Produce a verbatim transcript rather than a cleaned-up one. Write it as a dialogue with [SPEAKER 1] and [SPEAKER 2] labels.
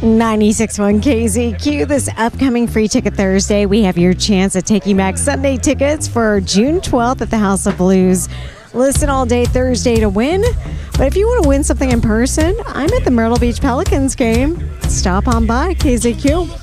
[SPEAKER 1] ninety-six point one K Z Q. This upcoming Free Ticket Thursday, we have your chance at taking back Sunday tickets for June twelfth at the House of Blues. Listen all day Thursday to win. But if you want to win something in person, I'm at the Myrtle Beach Pelicans game. Stop on by, K Z Q.